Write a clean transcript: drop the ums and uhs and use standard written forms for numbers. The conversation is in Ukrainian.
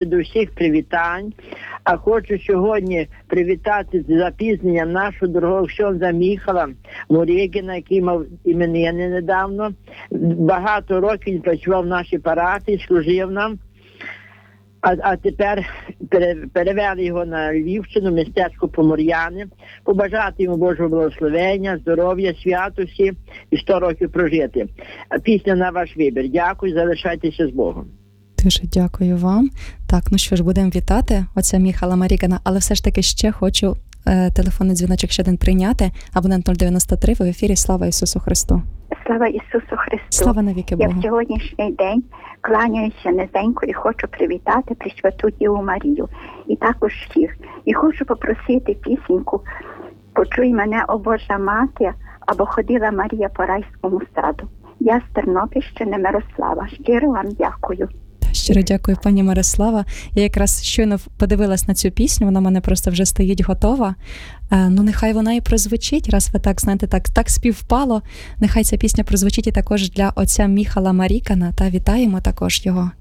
до всіх привітань. А хочу сьогодні привітати з запізненням нашого дорогого ксьондза Міхала Мурєгіна, який мав іменини недавно. Багато років він працював в нашій парафії, служив нам. А тепер перевели його на Львівщину, містечко Помор'яни. Побажати йому Божого благословення, здоров'я, святості і 100 років прожити. Пісня на ваш вибір. Дякую, залишайтеся з Богом. Дуже дякую вам. Так, ну що ж, будемо вітати отця Міхала Марігана, але все ж таки ще хочу телефонний дзвіночок ще один прийняти. Абонент 093, в ефірі. Слава Ісусу Христу. Слава Ісусу Христу. Слава навіки Богу. Я в сьогоднішній день кланяюся низенько і хочу привітати Пресвяту Діву Марію. І також всіх. І хочу попросити пісеньку «Почуй мене, о Божа Мати» або «Ходила Марія по райському саду». Я з Тернопільщини, Мирослава. Щиро вам дякую. Щиро дякую, пані Мирослава. Я якраз щойно подивилась на цю пісню, вона в мене просто вже стоїть готова. Ну, нехай вона і прозвучить, раз ви так, знаєте, так співпало. Нехай ця пісня прозвучить і також для отця Міхала Марігана, та вітаємо також його.